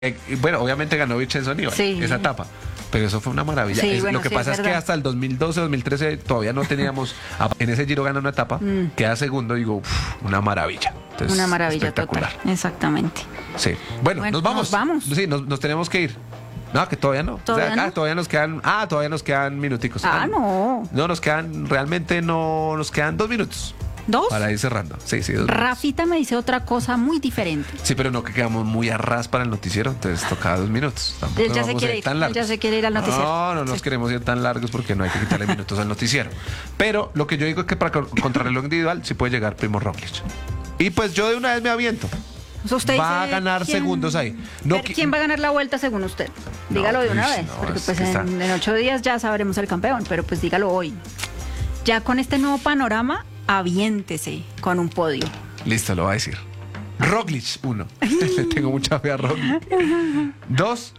Bueno, obviamente ganó Vincenzo Nibali Sí. esa etapa, pero eso fue una maravilla. Sí, bueno, lo que sí, pasa es es que verdad. hasta el 2012, 2013 todavía no teníamos. En ese Giro gana una etapa, queda segundo, digo, una maravilla. Entonces, Una maravilla espectacular. total. Exactamente. Sí. Bueno, Bueno, nos vamos. nos vamos. Sí, nos tenemos que ir. No, que todavía no. ¿Todavía no? Todavía nos quedan. Todavía nos quedan minuticos. No. No, nos quedan, realmente no, nos quedan 2 minutos. ¿Dos? Para ir cerrando. Sí, 2 minutos. Rafita me dice otra cosa muy diferente. Sí, pero no que quedamos muy a ras para el noticiero, entonces tocaba 2 minutos. Tampoco Él ya nos se vamos a quiere ir ir, tan él largos. ya se quiere ir al noticiero. No nos Sí. queremos ir tan largos porque no hay que quitarle minutos al noticiero. Pero lo que yo digo es que para contrarreloj individual sí puede llegar Primo Roglic. Y pues yo de una vez me aviento. O sea, usted Va a dice ganar quién- segundos ahí. No, Pero ¿quién va a ganar la vuelta según usted? Dígalo de una pues, vez, no, porque es pues que está- en 8 días ya sabremos el campeón, pero pues dígalo hoy. Ya con este nuevo panorama, aviéntese con un podio. Listo, lo va a decir. Roglic, 1. Le tengo mucha fe a Roglic. 2,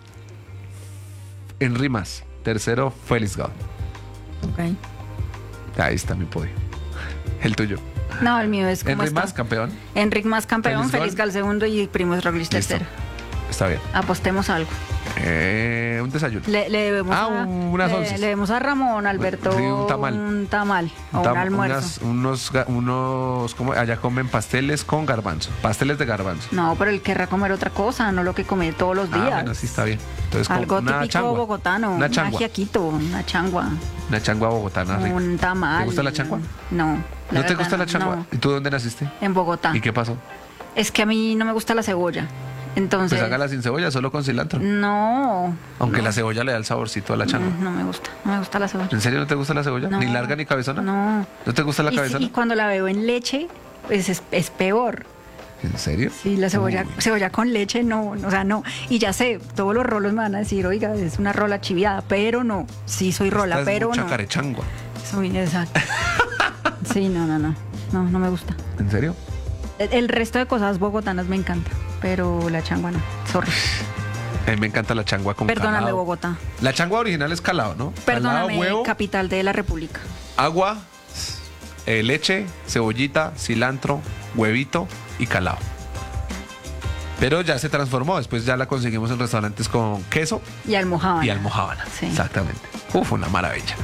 Henry Mas. 3, Félix Gall. Ok. Ahí está mi podio. El tuyo. No, el mío es como Henry está. Mas, campeón. Enric más campeón, Félix Félix Gall. Gal segundo y Primoz Roglic Listo. tercero. Está bien. Apostemos algo. Un desayuno. Le debemos unas once. le debemos a Ramón Alberto Sí, un tamal. o un almuerzo. Unos, ¿cómo? Allá comen pasteles con garbanzo. Pasteles de garbanzo. No, pero él querrá comer otra cosa, no lo que come todos los días. Bueno, sí está bien. Entonces, Algo una típico changua. bogotano, Una un changua. ajiaquito, una changua, Una changua bogotana rica. un tamal. ¿Te gusta la changua? No. ¿No te verdad gusta la changua? no. ¿Y tú dónde naciste? En Bogotá. ¿Y qué pasó? Es que a mí no me gusta la cebolla. Entonces. Pues hágala sin cebolla, solo con cilantro. No. Aunque la cebolla le da el saborcito a la changua. No me gusta. No me gusta la cebolla. ¿En serio no te gusta la cebolla? No. ¿Ni larga ni cabezona? No. ¿No te gusta la Y, cabezona? y cuando la veo en leche, pues es peor. ¿En serio? Sí, la cebolla, Uy. cebolla con leche, no, o sea, no. Y ya sé, todos los rolos me van a decir, oiga, es una rola chiviada, pero no. Sí, soy rola, Esta es pero mucha no. carechangua. Soy, exacto. Sí, no me gusta. ¿En serio? El resto de cosas bogotanas me encanta, pero la changua no. Sorry. A mí me encanta la changua con Perdóname, calado. Bogotá. La changua original es calado, ¿no? Perdóname, Calado, huevo, capital de la República. agua, leche, cebollita, cilantro, huevito y calado. Pero ya se transformó, después ya la conseguimos en restaurantes con queso Y almojábana. y almojábana. Sí. Exactamente. Uf, una maravilla.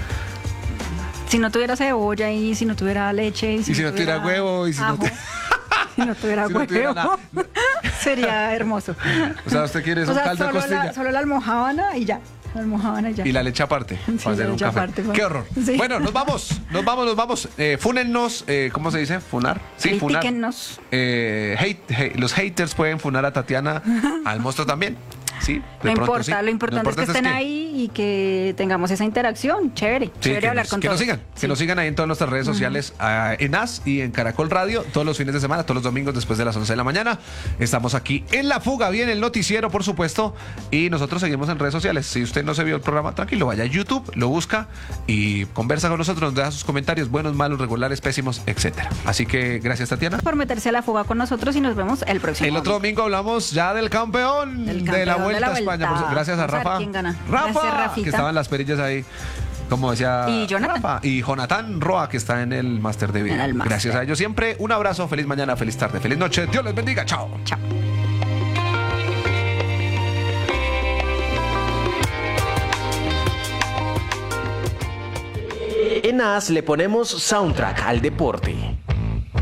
Si no tuviera cebolla y si no tuviera leche y Y si no tuviera huevo, y si no ajo, te- si no tuviera Si no tuviera huevo, sería hermoso. O sea, usted quiere O un sea, caldo de costilla. solo la almojábana y ya. La almojábana y ya. Y la leche aparte, Sí, para hacer la un leche café. aparte, Qué horror. sí. Bueno, nos vamos. Fúnennos, ¿cómo se dice? Funar. Sí, funar. Critíquennos. Los haters pueden funar a Tatiana, al monstruo también. Sí, No de pronto importa, sí. lo importante es que estén ahí y que tengamos esa interacción. Chévere, Sí, chévere que hablar nos, con que todos. nos sigan, Sí. que nos sigan ahí en todas nuestras redes sociales, en AS y en Caracol Radio, todos los fines de semana, todos los domingos después de las 11 de la mañana. Estamos aquí en La Fuga, bien el noticiero, por supuesto, y nosotros seguimos en redes sociales. Si usted no se vio el programa, tranquilo, vaya a YouTube, lo busca y conversa con nosotros, nos deja sus comentarios, buenos, malos, regulares, pésimos, etcétera. Así que gracias, Tatiana. Por meterse a la fuga con nosotros y nos vemos el próximo. El otro domingo hablamos ya del campeón, Del de la campeón Vuelta de la a España. Vuelta. Gracias a Vamos a ver Rafa. quién gana. Rafa, Gracias, Rafita. que estaban las perillas ahí. Como decía Y Jonathan. Rafa, y Jonathan Roa, que está en el máster de En vida. el máster. Gracias a ellos siempre. Un abrazo, feliz mañana, feliz tarde, feliz noche. Dios les bendiga. Chao. Chao. En AS le ponemos soundtrack al deporte.